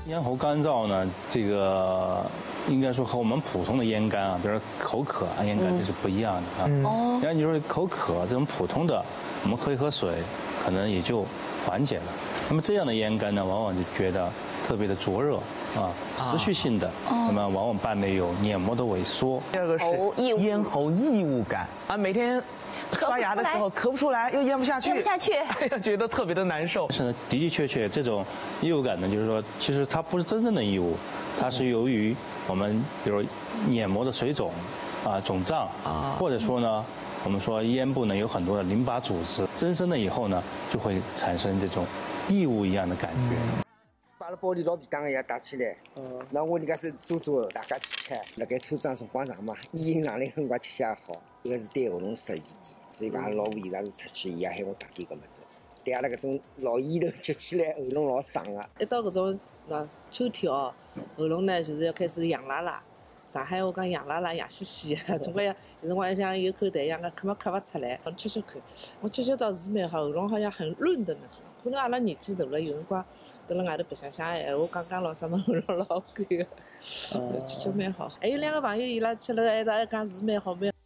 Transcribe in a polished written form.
咽喉干燥呢，这个应该说和我们普通的咽干啊，比如说口渴啊咽干这是不一样的啊。哦。然后你说口渴这种普通的，我们喝一喝水，可能也就缓解了。那么这样的咽干呢，往往就觉得特别的灼热啊，持续性的，那么往往伴随有黏膜的萎缩。 第二个是咽喉异物感啊，每天刷牙的时候咳不出来，又咽不下去，哎呀，觉得特别的难受。 是呢，的确这种异物感呢，就是说，其实它不是真正的异物，它是由于我们比如黏膜的水肿啊、肿胀啊，或者说呢，我们说咽部呢有很多的淋巴组织增生了以后呢，就会产生这种异物一样的感觉。 把那玻璃老皮当也打起来，那我那个是手做大家吃，那个抽上是晚上嘛，一上来很快吃下好，这个是对喉咙适宜的，所以讲老为啥是出去也喊我打点个么子，对阿拉搿种老烟头吃起来喉咙老伤啊。 一到搿种秋天哦，喉咙呢就是要开始痒辣辣。上海话讲痒辣辣、痒兮兮的，总归有辰光像有口痰一样的，咳不出来。我吃吃看，我吃吃倒是蛮好，喉咙好像很润的那种。可能阿拉年纪大了，有辰光跟辣外头白相相闲话讲老啥么喉咙老干的，吃吃蛮好。还有两个朋友伊拉吃了还讲是蛮好蛮。